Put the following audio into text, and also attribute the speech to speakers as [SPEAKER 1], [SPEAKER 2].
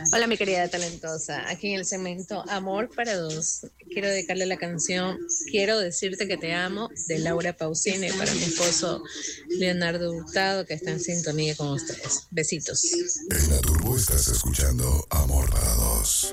[SPEAKER 1] Hola, mi querida talentosa. Aquí en el segmento Amor para Dos. Quiero dedicarle la canción Quiero decirte que te amo de Laura Pausini para mi esposo Leonardo Hurtado, que está en sintonía con ustedes. Besitos.
[SPEAKER 2] En la Turbo estás escuchando Amor para Dos.